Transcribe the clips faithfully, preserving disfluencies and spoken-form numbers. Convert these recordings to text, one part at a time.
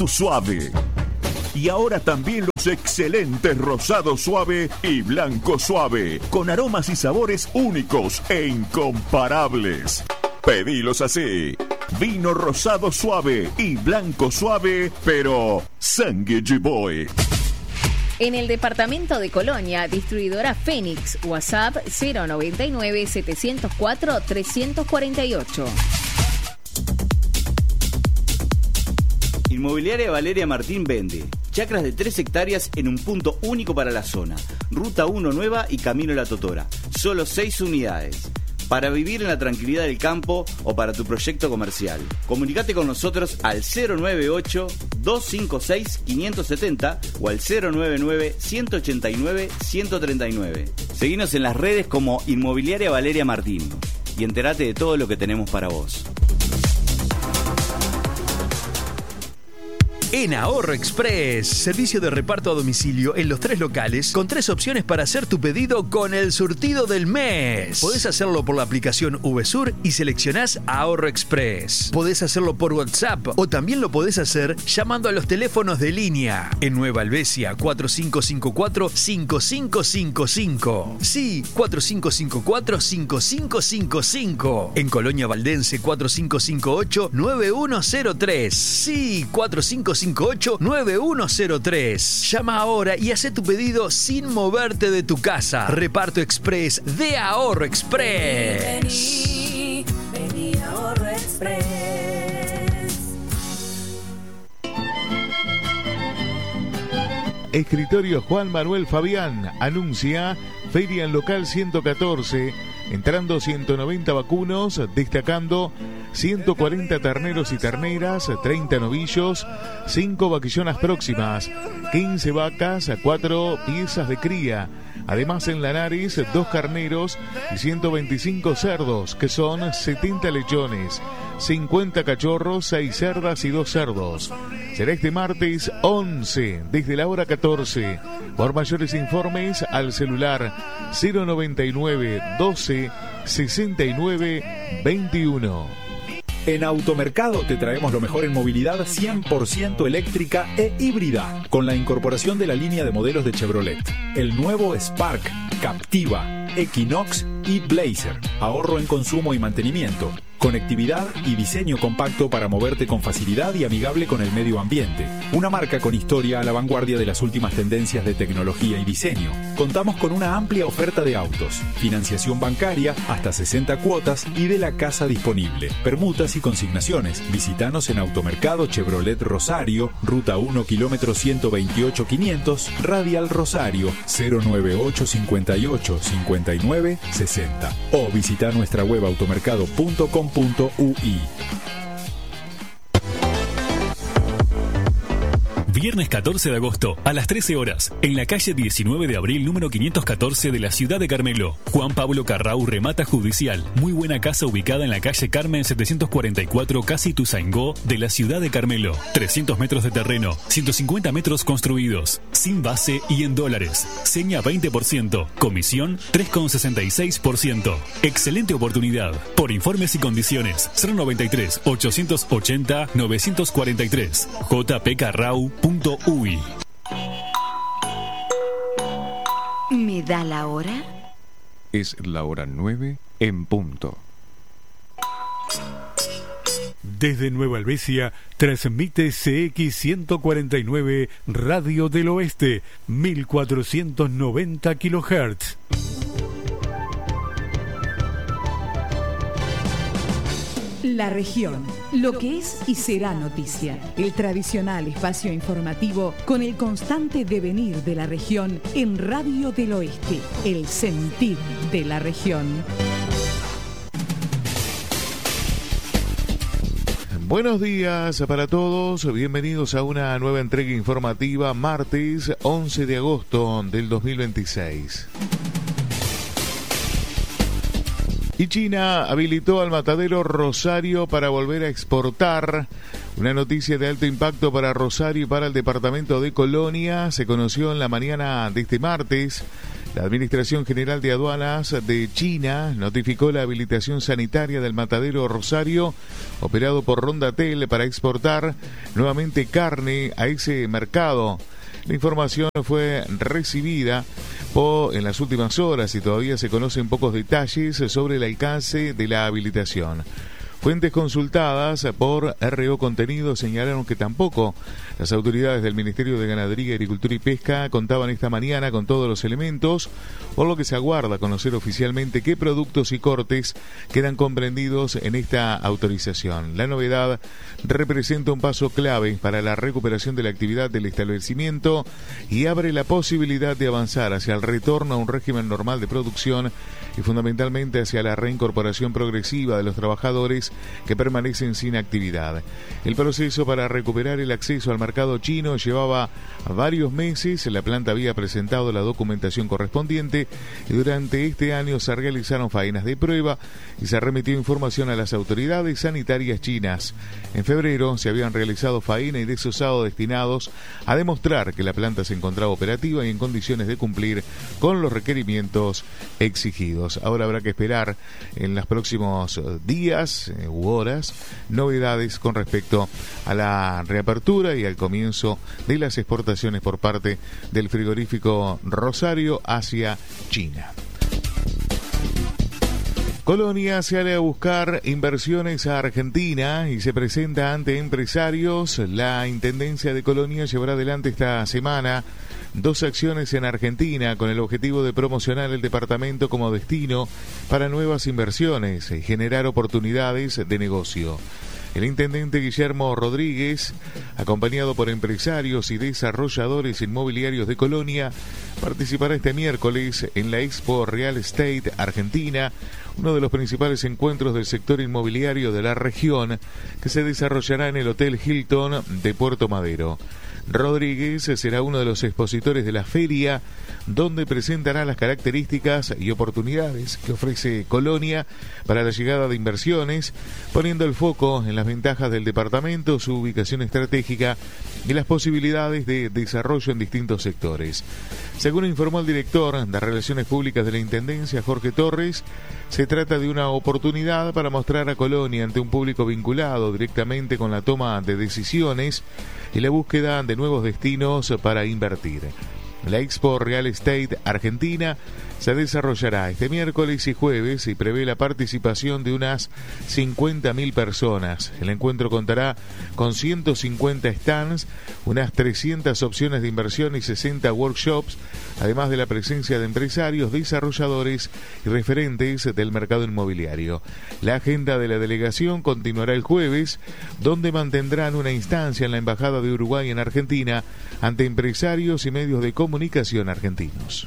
Suave. Y ahora también los excelentes Rosado Suave y Blanco Suave, con aromas y sabores únicos e incomparables. Pedilos así: vino rosado suave y blanco suave, pero Sangue Boy. En el departamento de Colonia, distribuidora Fénix, WhatsApp cero noventa y nueve, setecientos cuatro, trescientos cuarenta y ocho. Inmobiliaria Valeria Martín vende chacras de tres hectáreas en un punto único para la zona. Ruta uno Nueva y Camino La Totora. Solo seis unidades. Para vivir en la tranquilidad del campo o para tu proyecto comercial. Comunicate con nosotros al cero noventa y ocho, doscientos cincuenta y seis, quinientos setenta o al cero noventa y nueve, ciento ochenta y nueve, ciento treinta y nueve. Seguinos en las redes como Inmobiliaria Valeria Martín y entérate de todo lo que tenemos para vos. En Ahorro Express, servicio de reparto a domicilio en los tres locales, con tres opciones para hacer tu pedido con el surtido del mes. Podés hacerlo por la aplicación VSUR y seleccionás Ahorro Express. Podés hacerlo por WhatsApp o también lo podés hacer llamando a los teléfonos de línea. En Nueva Albesia, cuatro cinco cinco cuatro, cinco cinco cinco cinco. Sí, cuatro cinco cinco cuatro, cinco cinco cinco cinco. En Colonia Valdense, cuatro cinco cinco ocho, nueve uno cero tres. Sí, cuatro cinco cinco ocho, nueve uno cero tres. Llama ahora y haz tu pedido sin moverte de tu casa. Reparto Express de Ahorro Express. Vení, vení Ahorro Express. Escritorio Juan Manuel Fabián anuncia Feria en Local ciento catorce, entrando ciento noventa vacunos, destacando ciento cuarenta terneros y terneras, treinta novillos, cinco vaquillonas próximas, quince vacas, cuatro piezas de cría. Además, en Lanares, dos carneros y ciento veinticinco cerdos, que son setenta lechones, cincuenta cachorros, seis cerdas y dos cerdos. Será este martes once, desde la hora catorce. Por mayores informes, al celular cero noventa y nueve, doce, sesenta y nueve, veintiuno. En Automercado te traemos lo mejor en movilidad cien por ciento eléctrica e híbrida, con la incorporación de la línea de modelos de Chevrolet. El nuevo Spark, Captiva, Equinox y Blazer. Ahorro en consumo y mantenimiento. Conectividad y diseño compacto para moverte con facilidad y amigable con el medio ambiente. Una marca con historia a la vanguardia de las últimas tendencias de tecnología y diseño. Contamos con una amplia oferta de autos, financiación bancaria, hasta sesenta cuotas y de la casa disponible. Permutas y consignaciones. Visítanos en Automercado Chevrolet Rosario, Ruta uno, kilómetro ciento veintiocho quinientos, Radial Rosario, cero nueve ocho, cincuenta y ocho, cincuenta y nueve, sesenta. O visita nuestra web automercado punto com punto u i. Viernes catorce de agosto, a las trece horas, en la calle diecinueve de abril, número quinientos catorce de la ciudad de Carmelo. Juan Pablo Carrau Remata Judicial. Muy buena casa ubicada en la calle Carmen setecientos cuarenta y cuatro, casi Tuzaingó, de la ciudad de Carmelo. trescientos metros de terreno, ciento cincuenta metros construidos, sin base y en dólares. Seña veinte por ciento, comisión tres coma sesenta y seis por ciento. Excelente oportunidad. Por informes y condiciones, cero noventa y tres, ochocientos ochenta, novecientos cuarenta y tres. j p carrau punto u i. ¿Me da la hora? Es la hora nueve en punto. Desde Nueva Albesia transmite C X ciento cuarenta y nueve Radio del Oeste, mil cuatrocientos noventa kilohertz. La región, lo que es y será noticia. El tradicional espacio informativo con el constante devenir de la región en Radio del Oeste, el sentir de la región. Buenos días para todos, bienvenidos a una nueva entrega informativa, martes once de agosto del dos mil veintiséis. Y China habilitó al matadero Rosario para volver a exportar. Una noticia de alto impacto para Rosario y para el departamento de Colonia se conoció en la mañana de este martes. La Administración General de Aduanas de China notificó la habilitación sanitaria del matadero Rosario, operado por Rondatel, para exportar nuevamente carne a ese mercado. La información fue recibida por, en las últimas horas y todavía se conocen pocos detalles sobre el alcance de la habilitación. Fuentes consultadas por R O Contenido señalaron que tampoco las autoridades del Ministerio de Ganadería, Agricultura y Pesca contaban esta mañana con todos los elementos, por lo que se aguarda conocer oficialmente qué productos y cortes quedan comprendidos en esta autorización. La novedad representa un paso clave para la recuperación de la actividad del establecimiento y abre la posibilidad de avanzar hacia el retorno a un régimen normal de producción y fundamentalmente hacia la reincorporación progresiva de los trabajadores que permanecen sin actividad. El proceso para recuperar el acceso al mercado chino llevaba varios meses. La planta había presentado la documentación correspondiente y durante este año se realizaron faenas de prueba y se remitió información a las autoridades sanitarias chinas. En febrero se habían realizado faena y desosado destinados a demostrar que la planta se encontraba operativa y en condiciones de cumplir con los requerimientos exigidos. Ahora habrá que esperar en los próximos días eh, u horas novedades con respecto a la reapertura y al comienzo de las exportaciones por parte del frigorífico Rosario hacia China. Colonia sale a buscar inversiones a Argentina y se presenta ante empresarios. La Intendencia de Colonia llevará adelante esta semana dos acciones en Argentina con el objetivo de promocionar el departamento como destino para nuevas inversiones y generar oportunidades de negocio. El intendente Guillermo Rodríguez, acompañado por empresarios y desarrolladores inmobiliarios de Colonia, participará este miércoles en la Expo Real Estate Argentina, uno de los principales encuentros del sector inmobiliario de la región, que se desarrollará en el Hotel Hilton de Puerto Madero. Rodríguez será uno de los expositores de la feria, donde presentará las características y oportunidades que ofrece Colonia para la llegada de inversiones, poniendo el foco en las ventajas del departamento, su ubicación estratégica y las posibilidades de desarrollo en distintos sectores. Según informó el director de Relaciones Públicas de la Intendencia, Jorge Torres, se trata de una oportunidad para mostrar a Colonia ante un público vinculado directamente con la toma de decisiones y la búsqueda de nuevos destinos para invertir. La Expo Real Estate Argentina se desarrollará este miércoles y jueves y prevé la participación de unas cincuenta mil personas. El encuentro contará con ciento cincuenta stands, unas trescientas opciones de inversión y sesenta workshops, además de la presencia de empresarios, desarrolladores y referentes del mercado inmobiliario. La agenda de la delegación continuará el jueves, donde mantendrán una instancia en la Embajada de Uruguay en Argentina ante empresarios y medios de comunicación argentinos.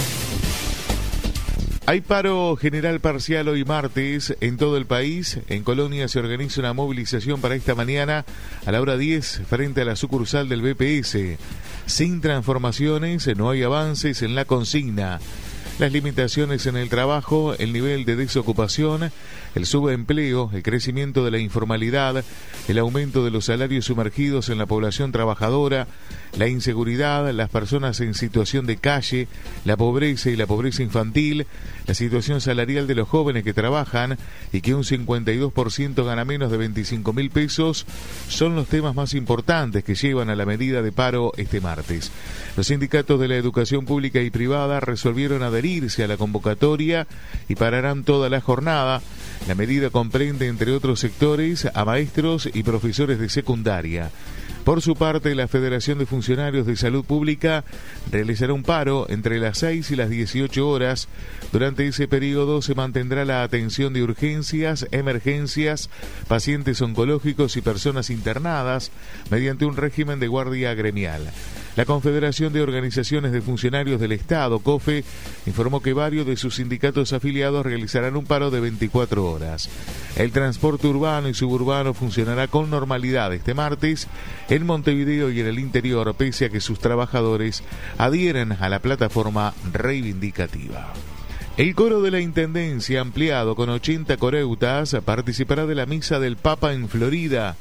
Hay paro general parcial hoy martes en todo el país. En Colonia se organiza una movilización para esta mañana a la hora diez frente a la sucursal del B P S. Sin transformaciones, no hay avances en la consigna. Las limitaciones en el trabajo, el nivel de desocupación, el subempleo, el crecimiento de la informalidad, el aumento de los salarios sumergidos en la población trabajadora, la inseguridad, las personas en situación de calle, la pobreza y la pobreza infantil, la situación salarial de los jóvenes que trabajan y que un cincuenta y dos por ciento gana menos de veinticinco mil pesos, son los temas más importantes que llevan a la medida de paro este martes. Los sindicatos de la educación pública y privada resolvieron adherirse a la convocatoria y pararán toda la jornada. La medida comprende, entre otros sectores, a maestros y profesores de secundaria. Por su parte, la Federación de Funcionarios de Salud Pública realizará un paro entre las seis y las dieciocho horas. Durante ese periodo se mantendrá la atención de urgencias, emergencias, pacientes oncológicos y personas internadas mediante un régimen de guardia gremial. La Confederación de Organizaciones de Funcionarios del Estado, COFE, informó que varios de sus sindicatos afiliados realizarán un paro de veinticuatro horas. El transporte urbano y suburbano funcionará con normalidad este martes en Montevideo y en el interior, pese a que sus trabajadores adhieren a la plataforma reivindicativa. El coro de la Intendencia, ampliado con ochenta coreutas, participará de la Misa del Papa en Florida.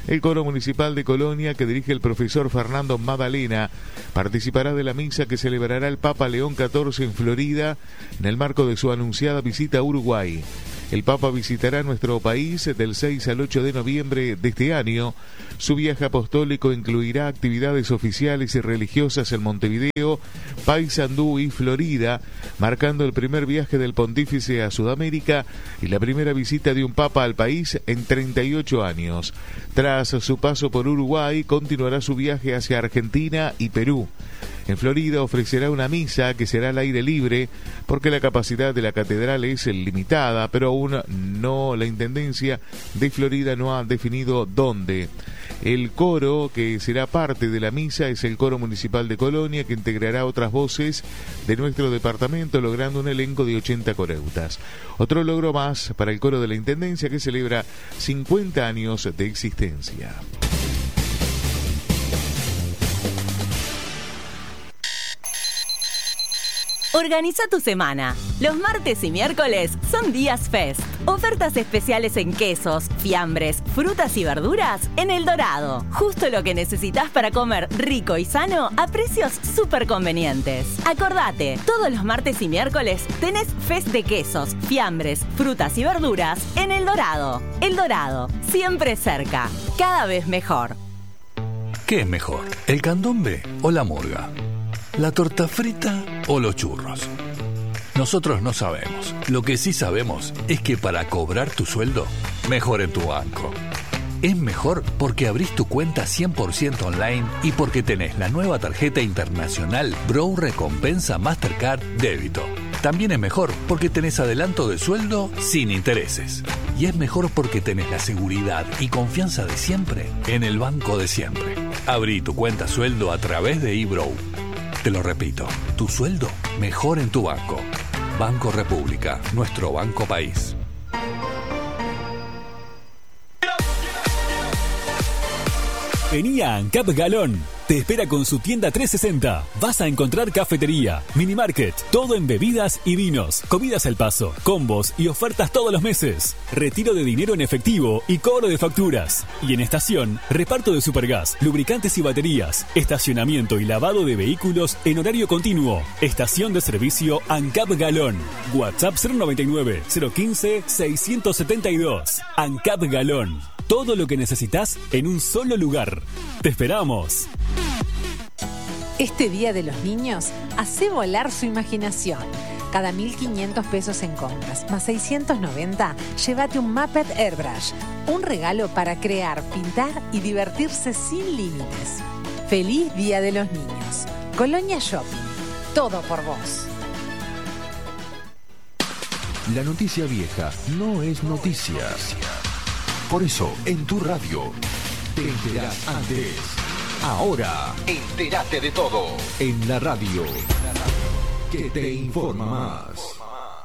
El coro municipal de Colonia, que dirige el profesor Fernando Madalena, participará de la misa que celebrará el Papa León catorce en Florida en el marco de su anunciada visita a Uruguay. El Papa visitará nuestro país del seis al ocho de noviembre de este año. Su viaje apostólico incluirá actividades oficiales y religiosas en Montevideo, Paysandú y Florida, marcando el primer viaje del pontífice a Sudamérica y la primera visita de un papa al país en treinta y ocho años. Tras su paso por Uruguay, continuará su viaje hacia Argentina y Perú. En Florida ofrecerá una misa que será al aire libre porque la capacidad de la catedral es limitada, pero aún no, la Intendencia de Florida no ha definido dónde. El coro que será parte de la misa es el Coro Municipal de Colonia, que integrará otras voces de nuestro departamento, logrando un elenco de ochenta coreutas. Otro logro más para el coro de la Intendencia, que celebra cincuenta años de existencia. Organiza tu semana. Los martes y miércoles son días Fest. Ofertas especiales en quesos, fiambres, frutas y verduras en El Dorado. Justo lo que necesitas para comer rico y sano a precios súper convenientes. Acordate, todos los martes y miércoles tenés Fest de quesos, fiambres, frutas y verduras en El Dorado. El Dorado, siempre cerca, cada vez mejor. ¿Qué es mejor, el candombe o la murga? ¿La torta frita o los churros? Nosotros no sabemos. Lo que sí sabemos es que para cobrar tu sueldo, mejor en tu banco. Es mejor porque abrís tu cuenta cien por ciento online y porque tenés la nueva tarjeta internacional Brow Recompensa Mastercard Débito. También es mejor porque tenés adelanto de sueldo sin intereses. Y es mejor porque tenés la seguridad y confianza de siempre en el banco de siempre. Abrí tu cuenta sueldo a través de eBrow. Te lo repito, tu sueldo mejor en tu banco. Banco República, nuestro banco país. Vení a ANCAP Galón. Te espera con su tienda trescientos sesenta. Vas a encontrar cafetería, mini market, todo en bebidas y vinos, comidas al paso, combos y ofertas todos los meses. Retiro de dinero en efectivo y cobro de facturas. Y en estación, reparto de supergas, lubricantes y baterías, estacionamiento y lavado de vehículos en horario continuo. Estación de servicio ANCAP Galón. WhatsApp cero noventa y nueve, cero quince, seiscientos setenta y dos. ANCAP Galón. Todo lo que necesitas en un solo lugar. ¡Te esperamos! Este Día de los Niños, hace volar su imaginación. Cada mil quinientos pesos en compras, más seiscientos noventa, llévate un Muppet Airbrush. Un regalo para crear, pintar y divertirse sin límites. ¡Feliz Día de los Niños! Colonia Shopping. Todo por vos. La noticia vieja no es noticia. Por eso, en tu radio, te enterás antes. Ahora, entérate de todo. En la radio, que te informa más.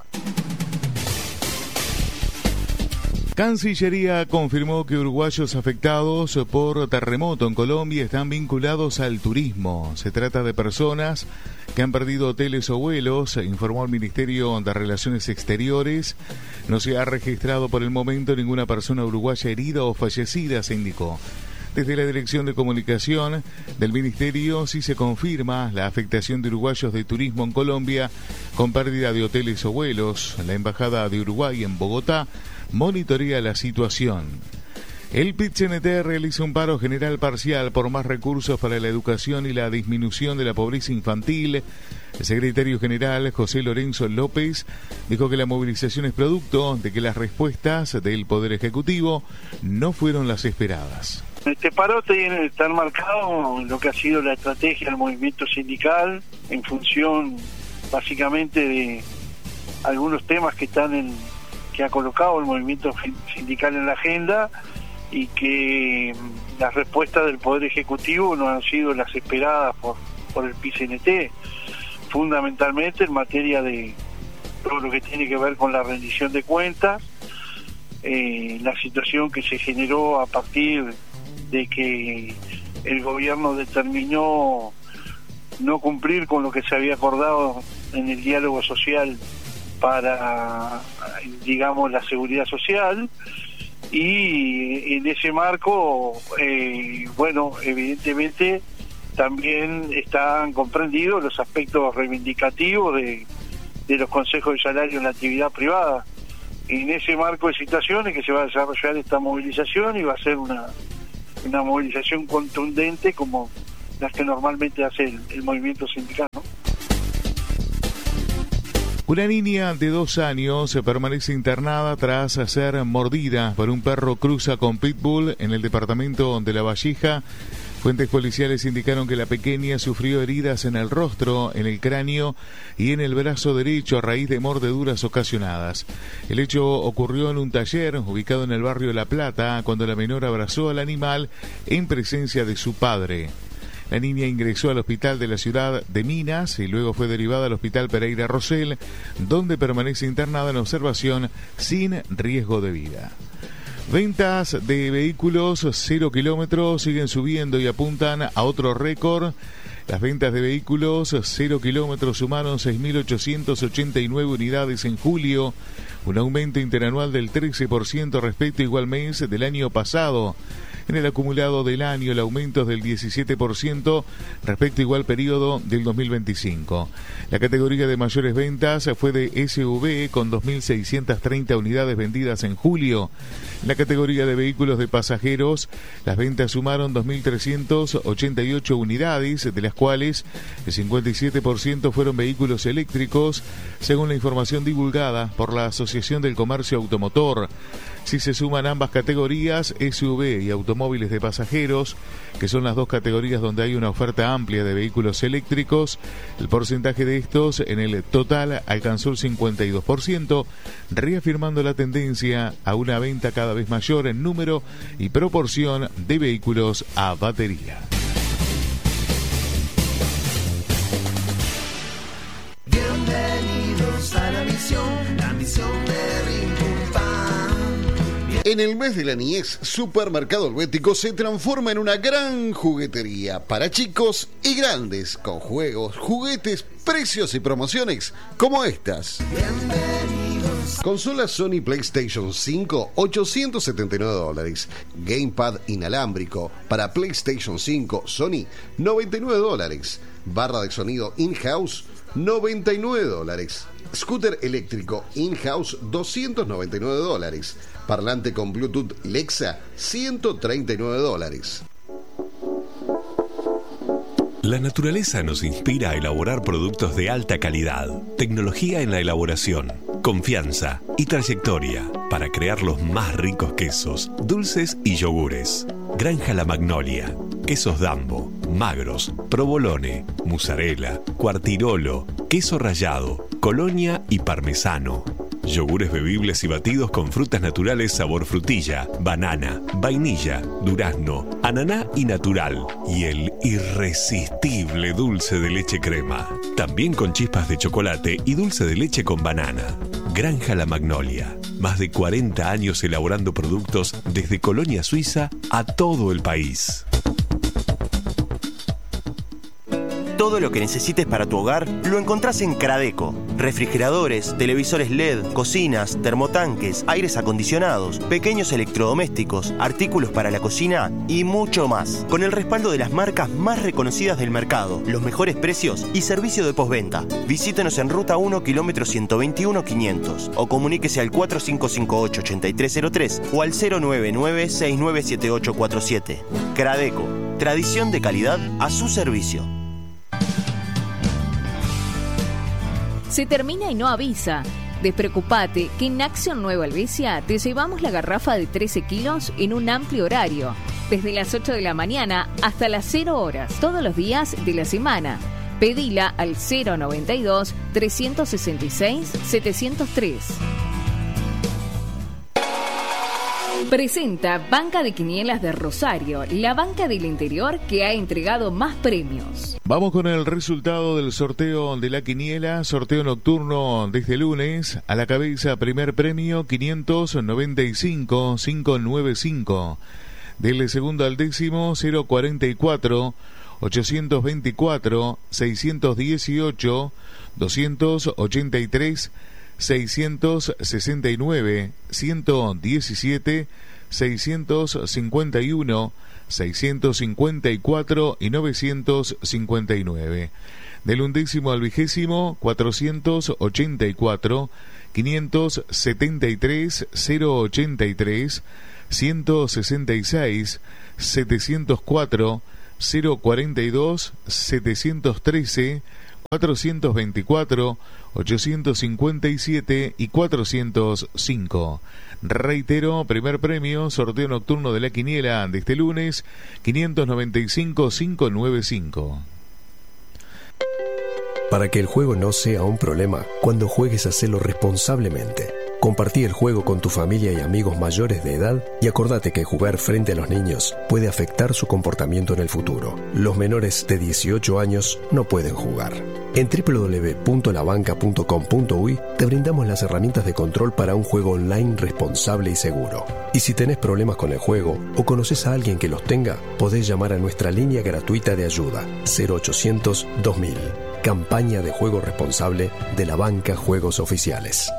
Cancillería confirmó que uruguayos afectados por terremoto en Colombia están vinculados al turismo. Se trata de personas que han perdido hoteles o vuelos, informó el Ministerio de Relaciones Exteriores. No se ha registrado por el momento ninguna persona uruguaya herida o fallecida, se indicó. Desde la Dirección de Comunicación del Ministerio sí se confirma la afectación de uruguayos de turismo en Colombia con pérdida de hoteles o vuelos. La Embajada de Uruguay en Bogotá monitorea la situación. El P I T C N T realiza un paro general parcial por más recursos para la educación y la disminución de la pobreza infantil. El secretario general, José Lorenzo López, dijo que la movilización es producto de que las respuestas del Poder Ejecutivo no fueron las esperadas. Este paro tiene, está enmarcado en lo que ha sido la estrategia del movimiento sindical en función básicamente de algunos temas que están en que ha colocado el movimiento sindical en la agenda y que las respuestas del Poder Ejecutivo no han sido las esperadas por, por el P I C N T, fundamentalmente en materia de todo lo que tiene que ver con la rendición de cuentas, eh, la situación que se generó a partir de que el gobierno determinó no cumplir con lo que se había acordado en el diálogo social para, digamos, la seguridad social, y en ese marco, eh, bueno, evidentemente también están comprendidos los aspectos reivindicativos de, de los consejos de salario en la actividad privada. En ese marco de situaciones que se va a desarrollar esta movilización, y va a ser una, una movilización contundente como las que normalmente hace el, el movimiento sindical, ¿no? Una niña de dos años permanece internada tras ser mordida por un perro cruza con pitbull en el departamento de La Valleja. Fuentes policiales indicaron que la pequeña sufrió heridas en el rostro, en el cráneo y en el brazo derecho a raíz de mordeduras ocasionadas. El hecho ocurrió en un taller ubicado en el barrio La Plata, cuando la menor abrazó al animal en presencia de su padre. La niña ingresó al hospital de la ciudad de Minas y luego fue derivada al hospital Pereira Rosell, donde permanece internada en observación sin riesgo de vida. Ventas de vehículos cero kilómetros siguen subiendo y apuntan a otro récord. Las ventas de vehículos cero kilómetros sumaron seis mil ochocientas ochenta y nueve unidades en julio, un aumento interanual del trece por ciento respecto a igual mes del año pasado. En el acumulado del año, el aumento es del diecisiete por ciento respecto a igual periodo del dos mil veinticinco. La categoría de mayores ventas fue de S U V, con dos mil seiscientas treinta unidades vendidas en julio. En la categoría de vehículos de pasajeros, las ventas sumaron dos mil trescientas ochenta y ocho unidades, de las cuales el cincuenta y siete por ciento fueron vehículos eléctricos, según la información divulgada por la Asociación del Comercio Automotor. Si se suman ambas categorías, S U V y automóviles de pasajeros, que son las dos categorías donde hay una oferta amplia de vehículos eléctricos, el porcentaje de estos en el total alcanzó el cincuenta y dos por ciento, reafirmando la tendencia a una venta cada vez mayor en número y proporción de vehículos a batería. Bienvenidos a la misión, la misión de Ring Pum Pam. En el mes de la niñez, Supermercado Helvético se transforma en una gran juguetería para chicos y grandes, con juegos, juguetes, precios y promociones como estas. Bienvenidos. Consola Sony PlayStation cinco, ochocientos setenta y nueve dólares. Gamepad inalámbrico para PlayStation cinco Sony, noventa y nueve dólares. Barra de sonido in-house, noventa y nueve dólares. Scooter eléctrico in-house, doscientos noventa y nueve dólares. Parlante con Bluetooth Lexa, ciento treinta y nueve dólares. La naturaleza nos inspira a elaborar productos de alta calidad, tecnología en la elaboración, confianza y trayectoria para crear los más ricos quesos, dulces y yogures. Granja La Magnolia, quesos Dambo, magros, provolone, mozzarella, cuartirolo, queso rallado, colonia y parmesano. Yogures bebibles y batidos con frutas naturales sabor frutilla, banana, vainilla, durazno, ananá y natural. Y el irresistible dulce de leche crema. También con chispas de chocolate y dulce de leche con banana. Granja La Magnolia. Más de cuarenta años elaborando productos desde Colonia Suiza a todo el país. Todo lo que necesites para tu hogar lo encontrás en Cradeco. Refrigeradores, televisores L E D, cocinas, termotanques, aires acondicionados, pequeños electrodomésticos, artículos para la cocina y mucho más. Con el respaldo de las marcas más reconocidas del mercado, los mejores precios y servicio de postventa. Visítenos en Ruta uno, kilómetro ciento veintiuno, quinientos o comuníquese al cuatro cinco cinco ocho, ocho tres cero tres o al cero nueve nueve, seis nueve siete ocho cuatro siete. Cradeco, tradición de calidad a su servicio. Se termina y no avisa. Despreocupate que en Acción Nueva Helvecia te llevamos la garrafa de trece kilos en un amplio horario, desde las ocho de la mañana hasta las cero horas, todos los días de la semana. Pedila al cero noventa y dos, trescientos sesenta y seis, setecientos tres. Presenta Banca de Quinielas de Rosario, la banca del interior que ha entregado más premios. Vamos con el resultado del sorteo de la quiniela, sorteo nocturno desde lunes. A la cabeza, primer premio, quinientos noventa y cinco, quinientos noventa y cinco. Del segundo al décimo, cero cuarenta y cuatro, ochocientos veinticuatro, seiscientos dieciocho, doscientos ochenta y tres, seiscientos sesenta y nueve, ciento diecisiete, seiscientos cincuenta y uno, seiscientos cincuenta y cuatro y novecientos cincuenta y nueve. Del undécimo al vigésimo, cuatrocientos ochenta y cuatro, quinientos setenta y tres, cero ochenta y tres, ciento sesenta y seis, setecientos cuatro, cero cuarenta y dos, setecientos trece, cuatrocientos veinticuatro, ochocientos cincuenta y siete y cuatrocientos cinco. Reitero, primer premio, sorteo nocturno de la quiniela de este lunes, quinientos noventa y cinco, quinientos noventa y cinco. Para que el juego no sea un problema, cuando juegues hacelo responsablemente. Compartí el juego con tu familia y amigos mayores de edad y acordate que jugar frente a los niños puede afectar su comportamiento en el futuro. Los menores de dieciocho años no pueden jugar. En doble u doble u doble u punto la banca punto com punto uy te brindamos las herramientas de control para un juego online responsable y seguro. Y si tenés problemas con el juego o conoces a alguien que los tenga, podés llamar a nuestra línea gratuita de ayuda cero ochocientos, dos mil. Campaña de juego responsable de la banca Juegos Oficiales.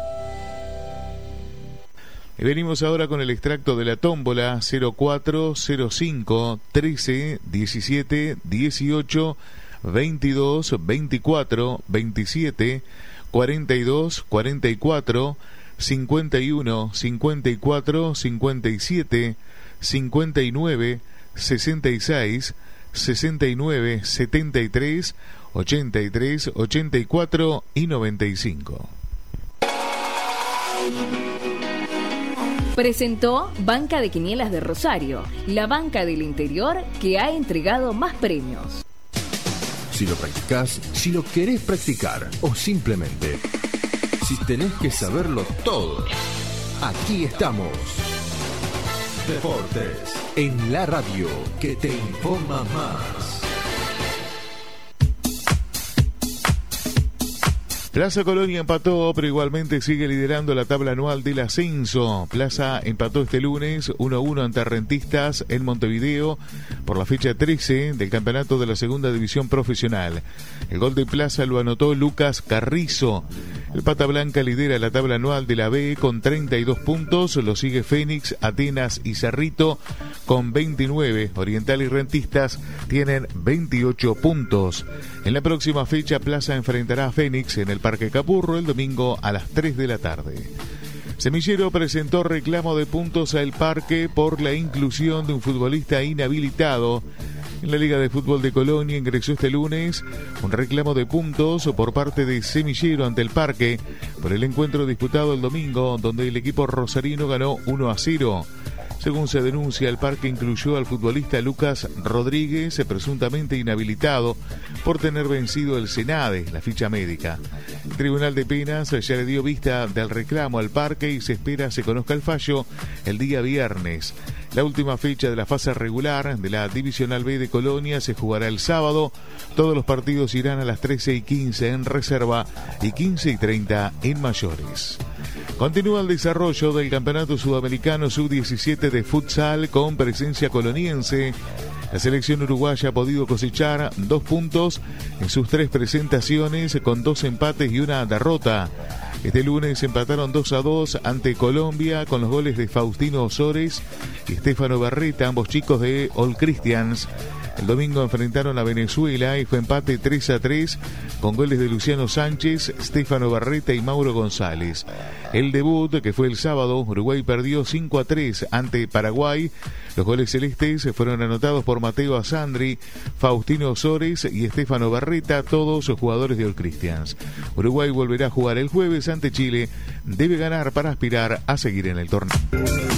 Y venimos ahora con el extracto de la tómbola cero cuatro, cero cinco, trece, diecisiete, dieciocho, veintidós, veinticuatro, veintisiete, cuarenta y dos, cuarenta y cuatro, cincuenta y uno, cincuenta y cuatro, cincuenta y siete, cincuenta y nueve, sesenta y seis, sesenta y nueve, setenta y tres, ochenta y tres, ochenta y cuatro y noventa y cinco. Presentó Banca de Quinielas de Rosario, la banca del interior que ha entregado más premios. Si lo practicás, si lo querés practicar o simplemente si tenés que saberlo todo, aquí estamos. Deportes en la radio que te informa más. Plaza Colonia empató, pero igualmente sigue liderando la tabla anual del ascenso. Plaza empató este lunes uno a uno ante Rentistas en Montevideo por la fecha trece del campeonato de la segunda división profesional. El gol de Plaza lo anotó Lucas Carrizo. El Pata Blanca lidera la tabla anual de la B con treinta y dos puntos. Lo sigue Fénix, Atenas y Cerrito con veintinueve. Oriental y Rentistas tienen veintiocho puntos. En la próxima fecha, Plaza enfrentará a Fénix en el Parque Capurro el domingo a las tres de la tarde. Semillero presentó reclamo de puntos al Parque por la inclusión de un futbolista inhabilitado. En la Liga de Fútbol de Colonia ingresó este lunes un reclamo de puntos por parte de Semillero ante el Parque por el encuentro disputado el domingo, donde el equipo rosarino ganó uno a cero. Según se denuncia, el Parque incluyó al futbolista Lucas Rodríguez, presuntamente inhabilitado por tener vencido el SENADE, la ficha médica. El Tribunal de Penas ya le dio vista del reclamo al Parque y se espera se conozca el fallo el día viernes. La última fecha de la fase regular de la Divisional B de Colonia se jugará el sábado. Todos los partidos irán a las trece y quince en reserva y quince y treinta en mayores. Continúa el desarrollo del Campeonato Sudamericano sub diecisiete de futsal con presencia coloniense. La selección uruguaya ha podido cosechar dos puntos en sus tres presentaciones con dos empates y una derrota. Este lunes empataron dos a dos ante Colombia con los goles de Faustino Osores y Stefano Barreta, ambos chicos de All Christians. El domingo enfrentaron a Venezuela y fue empate tres a tres con goles de Luciano Sánchez, Stefano Barreta y Mauro González. El debut, que fue el sábado, Uruguay perdió cinco a tres ante Paraguay. Los goles celestes fueron anotados por Mateo Asandri, Faustino Osores y Stefano Barreta, todos jugadores de All Christians. Uruguay volverá a jugar el jueves ante Chile. Debe ganar para aspirar a seguir en el torneo.